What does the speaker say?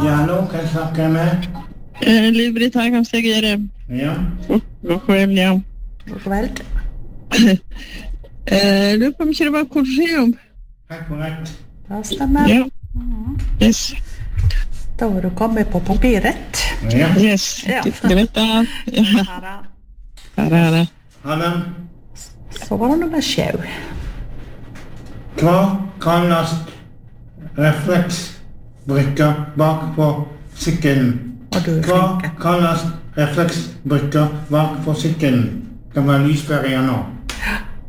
Ja, hallo, kan jeg snakke med? Liv-Britt her, kan jeg gjøre? Ja. God kveld, ja. God kveld. Lurer på om ikke det var kolosseum. Hei, korrekt. Det stemmer. Ja. Yes. Da var du kommet på papiret. Ja. Yes. Ja. Greit da. Ja. Her er det. Ha det. Så var det nummer 7. Hva kalles refleksbrikker bak på sykkelen? Og du er Hva flink. kalles refleksbrikker bak på sykkelen? Det var lysføre igjen nå.